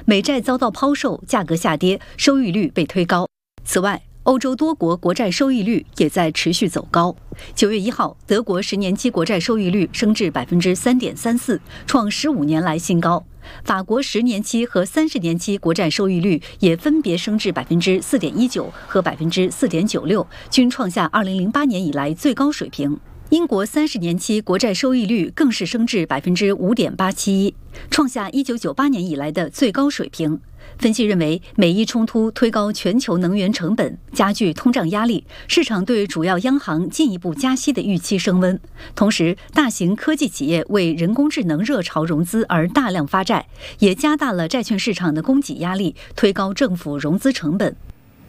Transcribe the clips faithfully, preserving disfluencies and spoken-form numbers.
美债遭到抛售，价格下跌，收益率被推高。此外，欧洲多国国债收益率也在持续走高。九月一号，德国十年期国债收益率升至百分之三点三四，创十五年来新高。法国十年期和三十年期国债收益率也分别升至百分之四点一九和百分之四点九六，均创下二零零八年以来最高水平。英国三十年期国债收益率更是升至百分之五点八七一，创下一九九八年以来的最高水平。分析认为，美伊冲突推高全球能源成本，加剧通胀压力，市场对主要央行进一步加息的预期升温。同时，大型科技企业为人工智能热潮融资而大量发债，也加大了债券市场的供给压力，推高政府融资成本。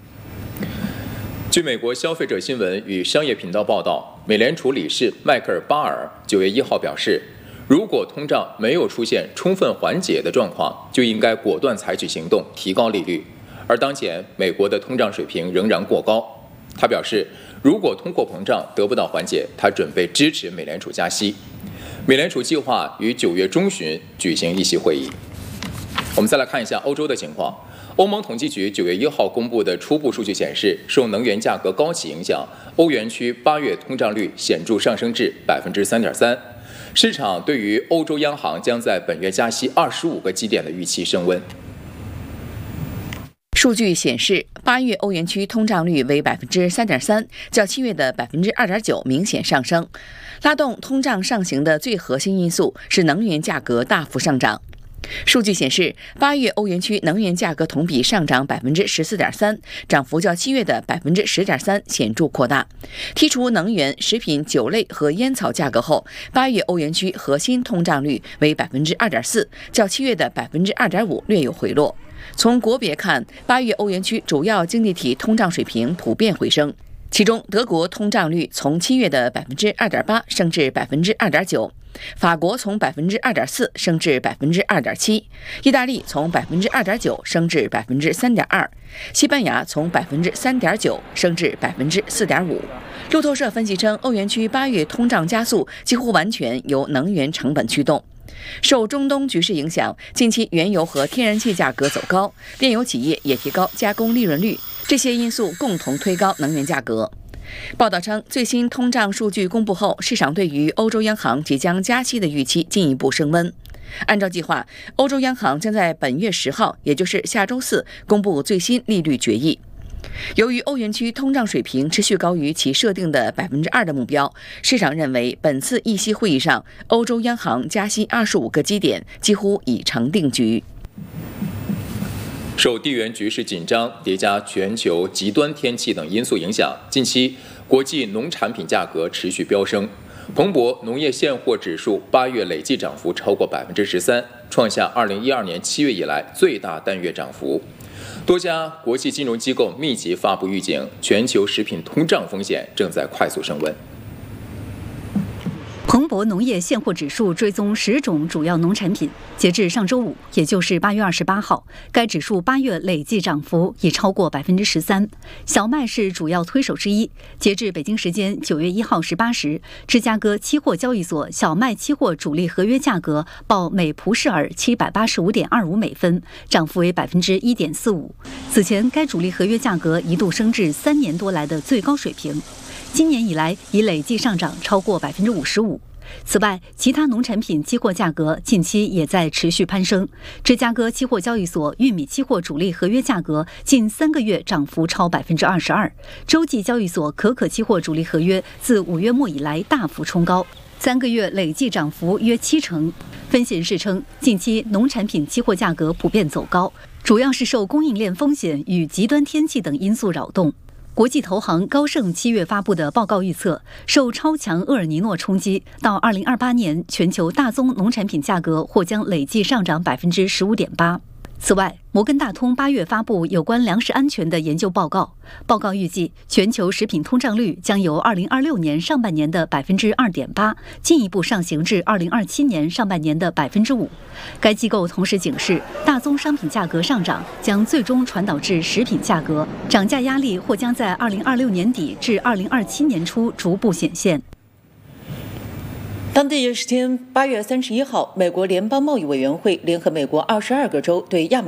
据美国消费者新闻与商业频道报道，美联储理事迈克尔·巴尔九月一号表示，如果通胀没有出现充分缓解的状况，就应该果断采取行动，提高利率。而当前美国的通胀水平仍然过高。他表示，如果通货膨胀得不到缓解，他准备支持美联储加息。美联储计划于九月中旬举行议息会议。我们再来看一下欧洲的情况。欧盟统计局九月一号公布的初步数据显示，受能源价格高企影响，欧元区八月通胀率显著上升至百分之三点三。市场对于欧洲央行将在本月加息二十五个基点的预期升温。 数据显示，八月欧元区通胀率为百分之三点三，较七月的百分之二点九明显上升。拉动通胀上行的最核心因素是能源价格大幅上涨。数据显示，八月欧元区能源价格同比上涨百分之十四点三，涨幅较七月的百分之十点三显著扩大。剔除能源、食品、酒类和烟草价格后，八月欧元区核心通胀率为百分之二点四，较七月的百分之二点五略有回落。从国别看，八月欧元区主要经济体通胀水平普遍回升。其中，德国通胀率从七月的百分之二点八升至百分之二点九，法国从百分之二点四升至百分之二点七，意大利从百分之二点九升至百分之三点二，西班牙从百分之三点九升至百分之四点五。路透社分析称，欧元区八月通胀加速几乎完全由能源成本驱动。受中东局势影响，近期原油和天然气价格走高，炼油企业也提高加工利润率，这些因素共同推高能源价格。报道称，最新通胀数据公布后，市场对于欧洲央行即将加息的预期进一步升温。按照计划，欧洲央行将在本月十号，也就是下周四公布最新利率决议。由于欧元区通胀水平持续高于其设定的百分之二的目标，市场认为本次议息会议上，欧洲央行加息二十五个基点几乎已成定局。 受地缘局势紧张叠加全球极端天气等因素影响，近期国际农产品价格持续飙升。彭博农业现货指数八月累计涨幅超过百分之十三，创下二零一二年七月以来最大单月涨幅。多家国际金融机构密集发布预警，全球食品通胀风险正在快速升温。 彭博农业现货指数追踪十种主要农产品，截至上周五，也就是八月二十八号，该指数八月累计涨幅已超过百分之十三。小麦是主要推手之一。截至北京时间九月一号十八时，芝加哥期货交易所小麦期货主力合约价格报每蒲氏尔七百八十五点二五美分，涨幅为百分之一点四五。此前，该主力合约价格一度升至三年多来的最高水平。今年以来已累计上涨超过百分之五十五。此外，其他农产品期货价格近期也在持续攀升。芝加哥期货交易所玉米期货主力合约价格近三个月涨幅超百分之二十二。洲际交易所可可期货主力合约自五月末以来大幅冲高，三个月累计涨幅约七成。分析人士称，近期农产品期货价格普遍走高，主要是受供应链风险与极端天气等因素扰动。国际投行高盛七月发布的报告预测，受超强厄尔尼诺冲击，到二零二八年，全球大宗农产品价格或将累计上涨百分之十五点八。此外，摩根大通八月发布有关粮食安全的研究报告，报告预计全球食品通胀率将由二零二六年上半年的百分之二点八进一步上行至二零二七年上半年的百分之五。该机构同时警示，大宗商品价格上涨将最终传导至食品价格，涨价压力或将在二零二六年底至二零二七年初逐步显现。 当地时间八月三十一号，美国联邦贸易委员会联合美国二十二个州对亚